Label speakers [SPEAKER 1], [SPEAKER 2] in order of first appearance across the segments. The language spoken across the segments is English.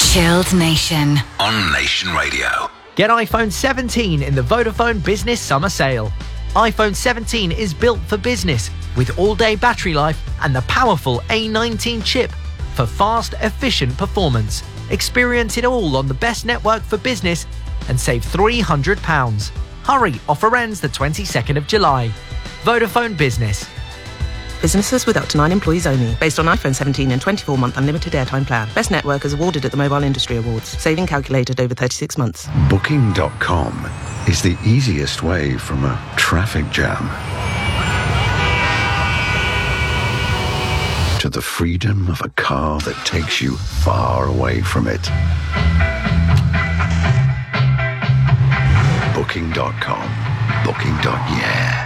[SPEAKER 1] Chilled Nation
[SPEAKER 2] on Nation Radio.
[SPEAKER 3] Get iPhone 17 in the Vodafone Business Summer Sale. iPhone 17 is built for business with all-day battery life and the powerful A19 chip for fast, efficient performance. Experience it all on the best network for business and save £300. Hurry, offer ends the 22nd of July. Vodafone Business.
[SPEAKER 4] Businesses with up to 9 employees only. Based on iPhone 17 and 24-month unlimited airtime plan. Best network is awarded at the Mobile Industry Awards. Saving calculated over 36 months.
[SPEAKER 5] Booking.com is the easiest way from a traffic jam to the freedom of a car that takes you far away from it. Booking.com. Booking.yeah.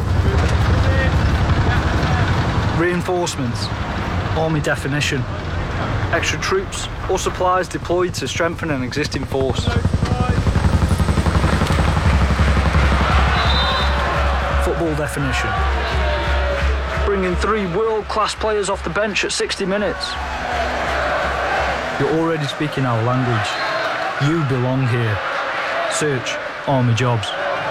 [SPEAKER 6] Reinforcements, army definition, extra troops or supplies deployed to strengthen an existing force. Football definition, bringing 3 world-class players off the bench at 60 minutes. You're already speaking our language. You belong here. Search Army Jobs.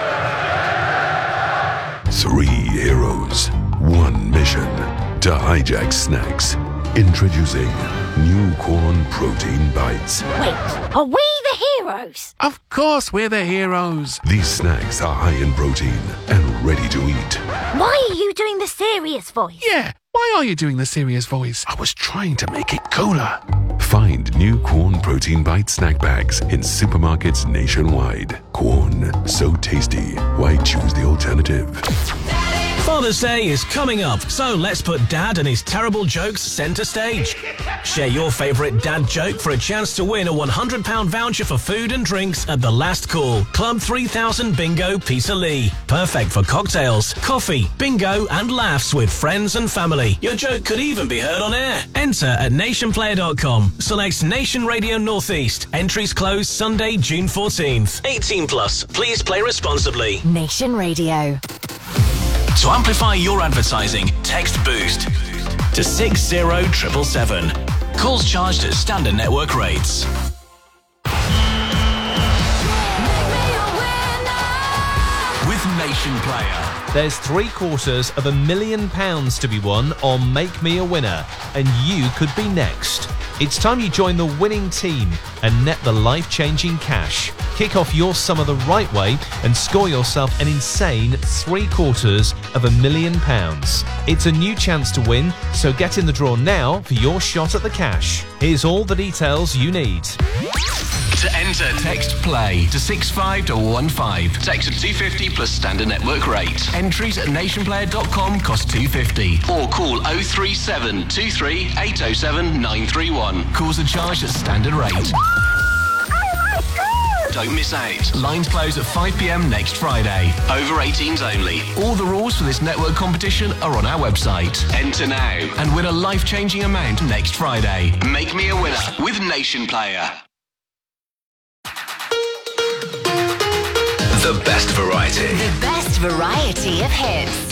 [SPEAKER 7] 3 heroes, 1 mission. To hijack snacks. Introducing new corn protein bites.
[SPEAKER 8] Wait, are we the heroes?
[SPEAKER 7] Of course we're the heroes. These snacks are high in protein and ready to eat.
[SPEAKER 8] Why are you doing the serious voice?
[SPEAKER 7] Yeah, why are you doing the serious voice? I was trying to make it cooler. Find new corn protein bite snack bags in supermarkets nationwide. Corn, so tasty. Why choose the alternative?
[SPEAKER 9] Father's Day is coming up, so let's put Dad and his terrible jokes centre stage. Share your favourite dad joke for a chance to win a £100 voucher for food and drinks at the Last Call Club 3000 Bingo Peterlee. Perfect for cocktails, coffee, bingo and laughs with friends and family. Your joke could even be heard on air. Enter at nationplayer.com. Select Nation Radio Northeast. Entries close Sunday, June 14th. 18 plus. Please play responsibly.
[SPEAKER 1] Nation Radio.
[SPEAKER 9] To amplify your advertising, text BOOST to 60777. Calls charged at standard network rates. With Nation Player.
[SPEAKER 10] There's £750,000 million to be won on Make Me a Winner, and you could be next. It's time you join the winning team and net the life-changing cash. Kick off your summer the right way and score yourself an insane £750,000 million. It's a new chance to win, so get in the draw now for your shot at the cash. Here's all the details you need.
[SPEAKER 2] To enter, text PLAY to 65215. Text at 250 plus standard network rate. Entries at nationplayer.com cost £250. Or call 037 23 807 931. Calls are charged at standard rate. Don't miss out. Lines close at 5 p.m. next Friday. Over 18s only. All the rules for this network competition are on our website. Enter now and win a life-changing amount next Friday. Make me a winner with Nation Player. The best variety.
[SPEAKER 1] The best variety of hits.